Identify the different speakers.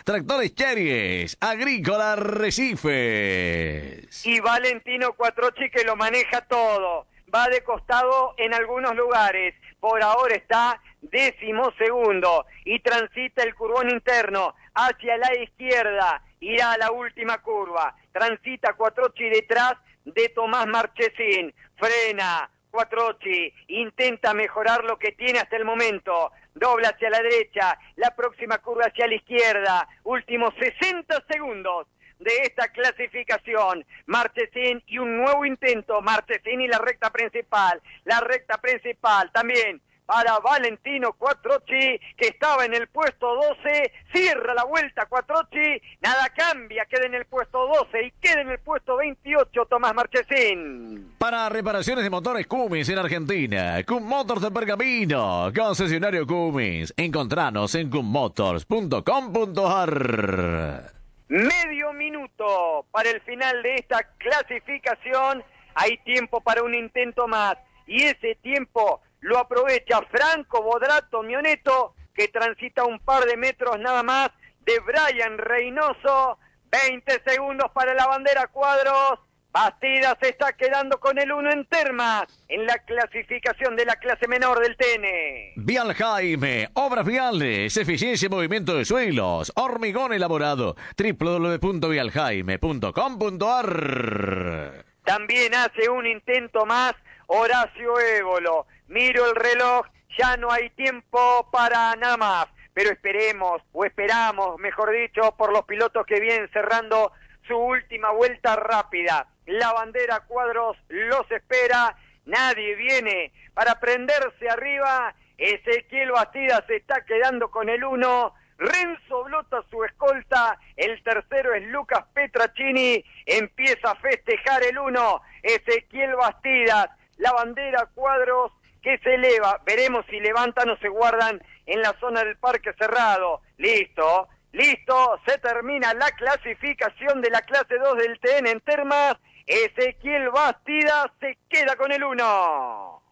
Speaker 1: Tractores Cherries, Agrícola Arrecifes.
Speaker 2: Y Valentino Quattrocchi, que lo maneja todo. Va de costado en algunos lugares. Por ahora está 12º y transita el curvón interno hacia la izquierda. Irá a la última curva. Transita Quattrocchi detrás de Tomás Marchesín. Frena Quattrocchi, intenta mejorar lo que tiene hasta el momento. Dobla hacia la derecha, la próxima curva hacia la izquierda. Últimos 60 segundos de esta clasificación. Marchesín y un nuevo intento. Marchesín y la recta principal. La recta principal también para Valentino Quattrocchi, que estaba en el puesto 12, cierra la vuelta Quattrocchi, nada cambia, queda en el puesto 12 y queda en el puesto 28 Tomás Marchesín.
Speaker 1: Para reparaciones de motores Cummins en Argentina, Cum Motors de Pergamino, concesionario Cummins. Encontranos en cummotors.com.ar.
Speaker 2: Medio minuto para el final de esta clasificación, hay tiempo para un intento más, y ese tiempo lo aprovecha Franco Bodrato Mioneto, que transita un par de metros nada más de Brian Reynoso. 20 segundos para la bandera Cuadros. Bastidas se está quedando con el 1 en Termas, en la clasificación de la clase menor del TN.
Speaker 1: Vial Jaime, obras viales, eficiencia y movimiento de suelos, hormigón elaborado, www.vialjaime.com.ar.
Speaker 2: También hace un intento más Horacio Ébolo. Miro el reloj, ya no hay tiempo para nada más, pero esperamos, mejor dicho, por los pilotos que vienen cerrando su última vuelta rápida. La bandera Cuadros los espera, nadie viene para prenderse arriba. Ezequiel Bastidas se está quedando con el 1, Renzo Blota su escolta, el tercero es Lucas Petracini, empieza a festejar el 1, Ezequiel Bastidas, la bandera Cuadros que se eleva, veremos si levantan o se guardan en la zona del parque cerrado. Listo, se termina la clasificación de la clase 2 del TN en Termas. Ezequiel Bastidas se queda con el 1.